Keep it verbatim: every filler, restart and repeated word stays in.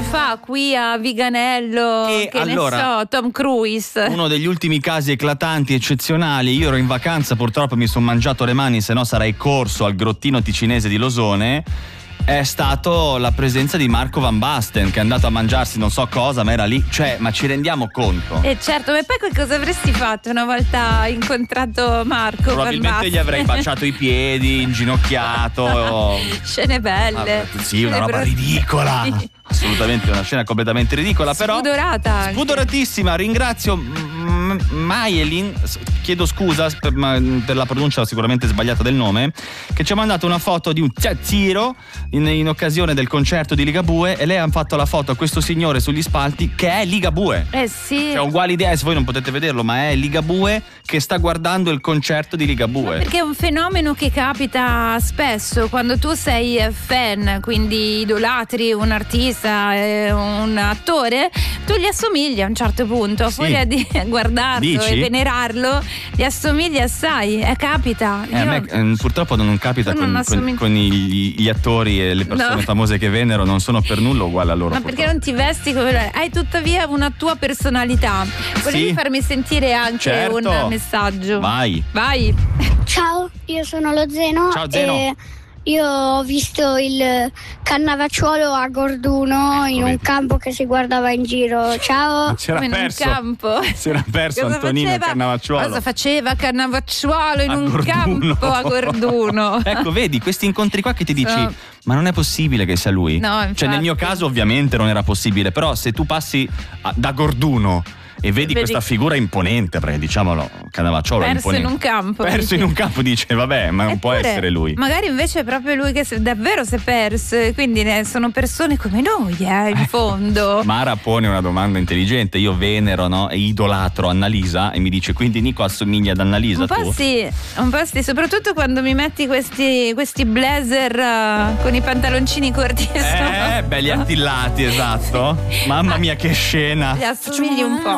fa qui a Viganello, E che allora, ne so, Tom Cruise. Uno degli ultimi casi eclatanti, eccezionali. Io ero in vacanza, purtroppo mi sono mangiato le mani, se no sarei corso al grottino ticinese di Losone. È stato la presenza di Marco Van Basten, che è andato a mangiarsi non so cosa, ma era lì. Cioè, ma ci rendiamo conto? E certo, ma poi cosa avresti fatto una volta incontrato Marco? Probabilmente gli avrei baciato i piedi, inginocchiato. Scene belle. Ah, sì, una Scene roba bro- ridicola. Sì. Assolutamente una scena completamente ridicola, però Spudorata anche. spudoratissima. Ringrazio M- Maelin, chiedo scusa per, ma- per la pronuncia sicuramente sbagliata del nome, che ci ha mandato una foto di un Ziro in, in occasione del concerto di Ligabue, e lei ha fatto la foto a questo signore sugli spalti che è Ligabue. Eh sì. Cioè, uguali idee, se voi non potete vederlo, ma è Ligabue che sta guardando il concerto di Ligabue. Perché è un fenomeno che capita spesso quando tu sei fan, quindi idolatri un artista, eh, un attore, tu gli assomigli a un certo punto, a Sì. furia di guardarlo Dici? e venerarlo, gli assomigli assai, eh, capita. Eh, a Io- me eh, purtroppo non capita Tu con, non con- assomigli- con gli, gli attori e le persone No. famose che venero, non sono per nulla uguali a loro. Ma perché non ti vesti come loro? Hai tuttavia una tua personalità. Volevi Sì. farmi sentire anche Certo. un messaggio? Vai. Vai. Ciao, io sono lo Zeno. Ciao, Zeno. E io ho visto il Cannavacciuolo a Gorduno in un vedi. campo che si guardava in giro. Ciao. Si era Come in un perso. campo. Si era perso Cosa Antonino faceva? Cannavacciuolo. Cosa faceva Cannavacciuolo in A un Gorduno. campo a Gorduno? Ecco, vedi, questi incontri qua che ti dici, Sono- ma non è possibile che sia lui. No, infatti. Cioè, nel mio caso ovviamente non era possibile, però se tu passi a- da Gorduno e vedi, Vedi- questa figura imponente, perché diciamolo, Cannavacciuolo è Perso in imponente. un campo. Perso dici. in un campo, dice, vabbè, ma non può Eppure, essere lui. Magari invece è proprio lui che si- davvero si è perso. e Quindi ne- sono persone come noi, eh, in fondo. Mara pone una domanda intelligente. Io venero, no? E idolatro Annalisa, e mi dice, quindi Nico assomiglia ad Annalisa Un po' tu? sì, un po' sì, soprattutto quando mi metti questi, questi blazer eh, con i pantaloncini corti. Eh, belli attillati, esatto. Mamma mia, che scena. Li assomigli un po'.